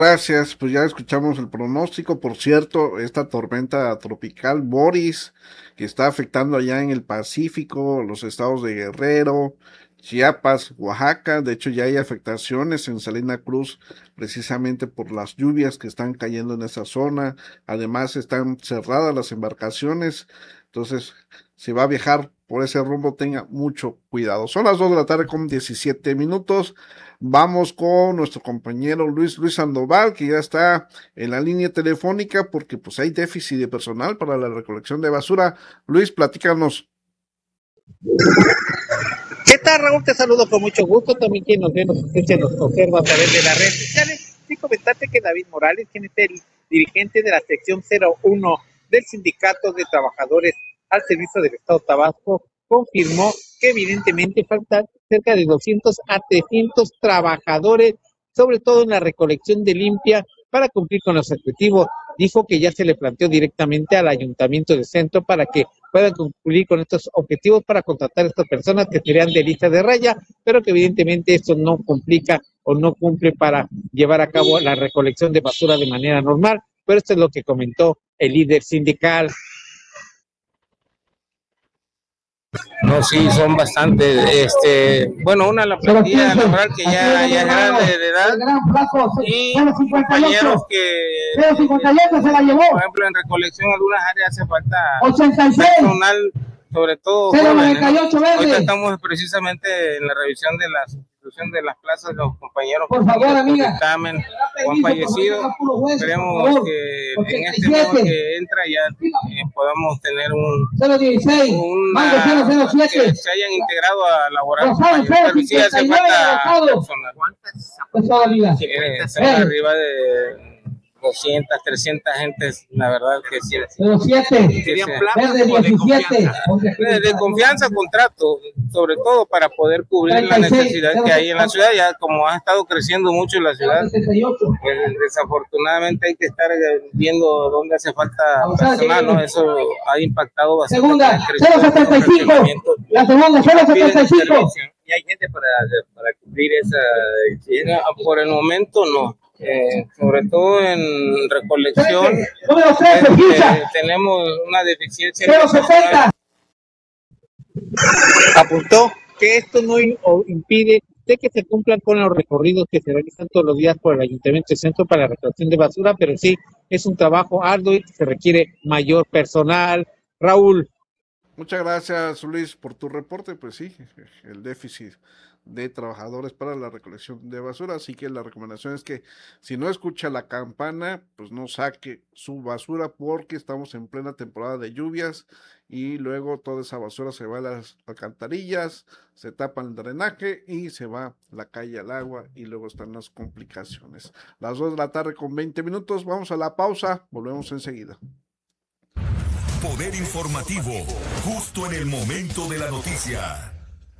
Gracias, pues ya escuchamos el pronóstico. Por cierto, esta tormenta tropical Boris, que está afectando allá en el Pacífico, los estados de Guerrero, Chiapas, Oaxaca. De hecho, ya hay afectaciones en Salina Cruz, precisamente por las lluvias que están cayendo en esa zona. Además, están cerradas las embarcaciones. Entonces, si va a viajar por ese rumbo, tenga mucho cuidado. Son las 2 de la tarde con 17 minutos. Vamos con nuestro compañero Luis Sandoval, que ya está en la línea telefónica porque pues hay déficit de personal para la recolección de basura. Luis, platícanos. ¿Qué tal, Raúl? Te saludo con mucho gusto. También quien nos ve, nos escucha, nos observa a través de las redes sociales. Y comentarte que David Morales, quien es el dirigente de la sección 01 del Sindicato de Trabajadores al Servicio del Estado de Tabasco, confirmó que evidentemente faltan cerca de 200 a 300 trabajadores, sobre todo en la recolección de limpia, para cumplir con los objetivos. Dijo que ya se le planteó directamente al Ayuntamiento de Centro para que puedan cumplir con estos objetivos para contratar a estas personas que serían de lista de raya, pero que evidentemente esto no complica o no cumple para llevar a cabo la recolección de basura de manera normal. Pero esto es lo que comentó el líder sindical. No, sí, son bastantes. Bueno, la plantilla laboral que ya es grande de edad y compañeros que, por ejemplo, en recolección algunas áreas hace falta personal, sobre todo jóvenes, ¿no? Ahorita estamos precisamente en la revisión de la sustitución de las plazas de los compañeros por dictamen o han fallecido. Esperemos que en este modo que entra ya podamos tener que se hayan integrado a laborar, pero sí hace falta personal. ¿Cuántas? Arriba de 200, 300 gentes, la verdad que sí. Pero 7, serían plazas de 17. De confianza, contrato, sobre todo para poder cubrir 36, la necesidad que hay en la ciudad, ya como ha estado creciendo mucho la ciudad, pues desafortunadamente hay que estar viendo dónde hace falta personal, ¿no? Eso ha impactado bastante. Segunda, 0.75, la segunda, 0.75. ¿Y hay gente para cubrir esa exigencia? Por el momento no. Sobre todo en recolección, tenemos una deficiencia. Apuntó que esto no impide de que se cumplan con los recorridos que se realizan todos los días por el Ayuntamiento de Centro para la recolección de basura, pero sí es un trabajo arduo y se requiere mayor personal. Raúl. Muchas gracias, Luis, por tu reporte. Pues sí, el déficit de trabajadores para la recolección de basura, así que la recomendación es que si no escucha la campana, pues no saque su basura porque estamos en plena temporada de lluvias y luego toda esa basura se va a las alcantarillas, se tapa el drenaje y se va la calle al agua y luego están las complicaciones. Las 2 de la tarde con 20 minutos, vamos a la pausa, volvemos enseguida. Poder informativo, justo en el momento de la noticia.